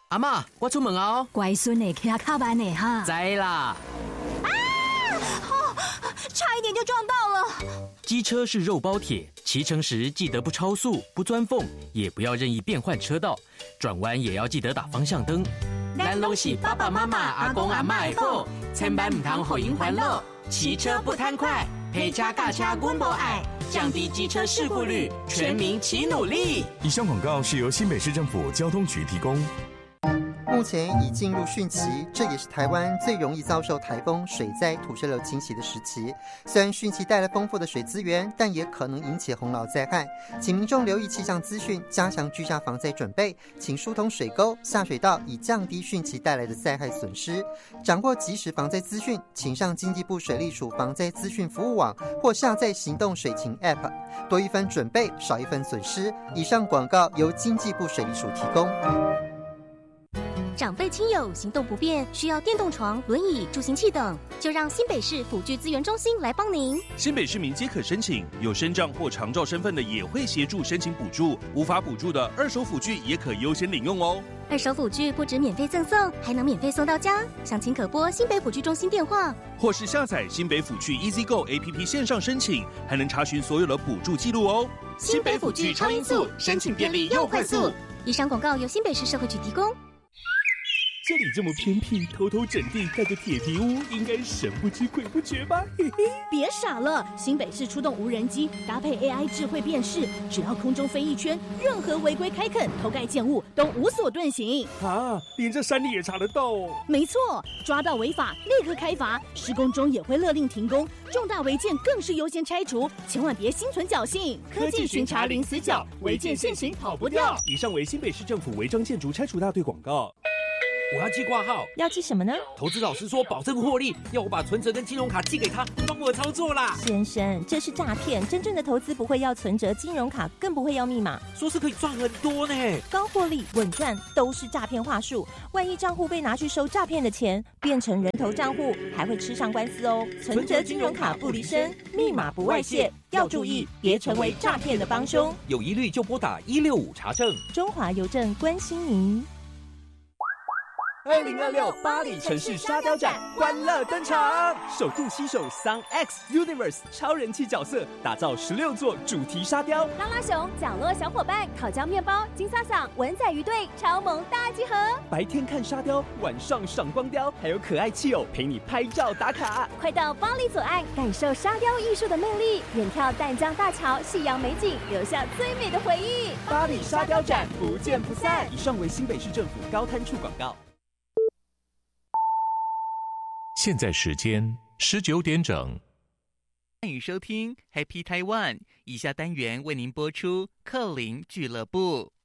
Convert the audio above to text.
阿嬷，我出门啊哦。 乖孙呢，骑较慢呢哈。 知啦。 差一点就撞到了。 机车是肉包铁，骑乘时记得不超速、不钻缝，也不要任意变换车道，转弯也要记得打方向灯。咱拢是爸爸妈妈、阿公阿嬷的宝，千万唔通互因烦恼。骑车不贪快，陪车驾车阮无爱，降低机车事故率，全民齐努力。 以上广告是由新北市政府交通局提供。 目前已进入汛期，这也是台湾最容易遭受台风、水灾、土石流侵袭的时期。虽然汛期带来丰富的水资源，但也可能引起洪涝灾害，请民众留意气象资讯，加强居家防灾准备，请疏通水沟、下水道，以降低汛期带来的灾害损失。掌握即时防灾资讯，请上经济部水利署防灾资讯服务网或下载行动水情 App， 多一分准备，少一分损失。以上广告由经济部水利署提供。 长辈亲友行动不便，需要电动床、轮椅、助行器等，就让新北市辅具资源中心来帮您。 新北市民皆可申请，有身障或长照身份的也会协助申请补助，无法补助的二手辅具也可优先领用哦。 二手辅具不止免费赠送，还能免费送到家。详情可拨新北辅具中心电话， 或是下载新北辅具 EasyGo APP 线上申请，还能查询所有的补助记录哦。 新北辅具超音速，申请便利又快速。以上广告由新北市社会局提供。 这里这么偏僻，偷偷整地盖个铁皮屋，应该神不知鬼不觉吧？嘿嘿， 别傻了，新北市出动无人机，搭配 AI 智慧辨识，只要空中飞一圈，任何违规开垦、偷盖建物都无所遁形。 啊，连这山里也查得到哦？ 没错，抓到违法立刻开罚，施工中也会勒令停工，重大违建更是优先拆除，千万别心存侥幸。 科技巡查零死角，违建现行跑不掉。以上为新北市政府违章建筑拆除大队广告。 我要寄挂号， 要寄什么呢？ 投资老师说保证获利，要我把存折跟金融卡寄给他，帮我操作啦。 先生，这是诈骗，真正的投资不会要存折、金融卡，更不会要密码。 说是可以赚很多呢， 高获利、稳赚都是诈骗话术。万一账户被拿去收诈骗的钱，变成人头账户，还会吃上官司哦。存折、金融卡不离身，密码不外泄，要注意，别成为诈骗的帮凶。 有疑虑就拨打165查证。 中华邮政关心您。 2026巴黎城市沙雕展欢乐登场，首度携手 Sun X Universe 超人气角色，打造16座主题沙雕。 拉拉熊、角落小伙伴、烤焦面包、金萨桑、文仔鱼队超萌大集合。 白天看沙雕，晚上赏光雕，还有可爱气友陪你拍照打卡。 快到巴黎左岸，感受沙雕艺术的魅力，远眺淡江大桥、夕阳美景，留下最美的回忆。 巴黎沙雕展不见不散。以上为新北市政府高滩处广告。 现在时间19点整， 欢迎收听 Happy Taiwan。以下单元为您播出克林俱乐部。